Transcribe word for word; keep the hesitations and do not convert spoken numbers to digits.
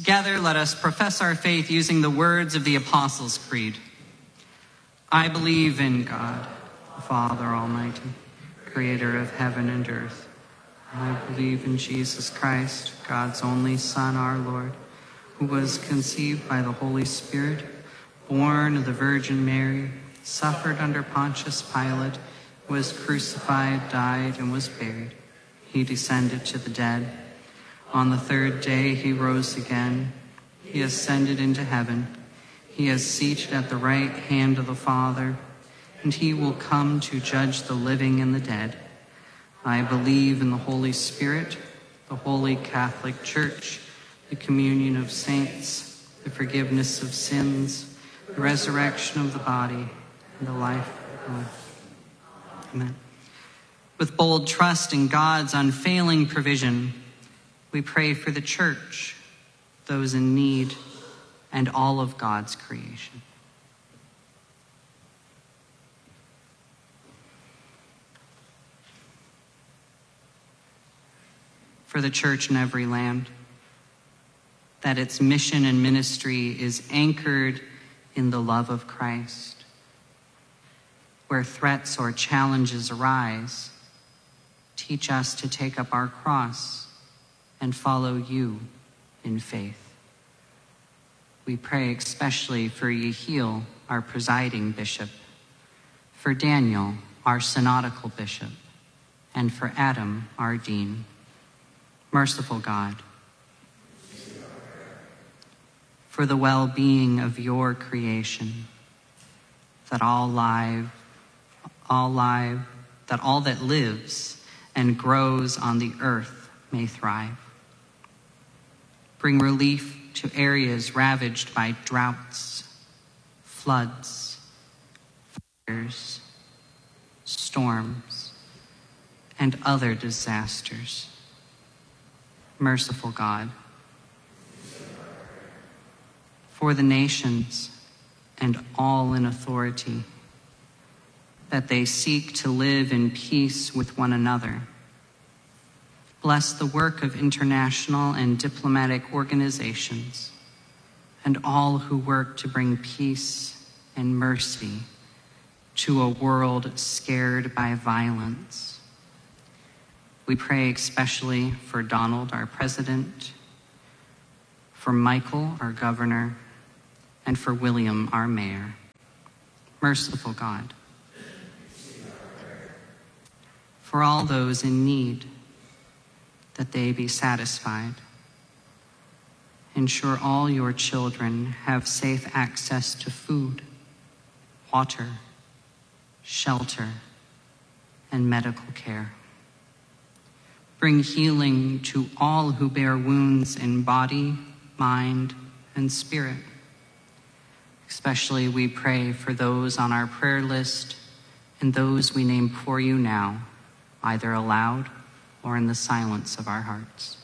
Together, let us profess our faith using the words of the Apostles' Creed. I believe in God, the Father Almighty, creator of heaven and earth. I believe in Jesus Christ, God's only Son, our Lord, who was conceived by the Holy Spirit, born of the Virgin Mary, suffered under Pontius Pilate, was crucified, died, and was buried. He descended to the dead. On the third day he rose again. He ascended into heaven. He is seated at the right hand of the Father, and he will come to judge the living and the dead. I believe in the Holy Spirit, the Holy Catholic Church, the communion of saints, the forgiveness of sins, the resurrection of the body, and the life of life. Amen. With bold trust in God's unfailing provision, we pray for the church, those in need, and all of God's creation. For the church in every land, that its mission and ministry is anchored in the love of Christ. Where threats or challenges arise, teach us to take up our cross and follow you in faith. We pray especially for Yehiel, our presiding bishop, for Daniel, our synodical bishop, and for Adam, our dean. Merciful God, for the well-being of your creation, that all live, all live, that all that lives and grows on the earth may thrive. Bring relief to areas ravaged by droughts, floods, fires, storms, and other disasters. Merciful God, for the nations and all in authority, that they seek to live in peace with one another. Bless the work of international and diplomatic organizations and all who work to bring peace and mercy to a world scared by violence. We pray especially for Donald, our president, for Michael, our governor, and for William, our mayor. Merciful God, for all those in need, that they be satisfied. Ensure all your children have safe access to food, water, shelter, and medical care. Bring healing to all who bear wounds in body, mind, and spirit. Especially we pray for those on our prayer list and those we name for you now, either aloud or in the silence of our hearts.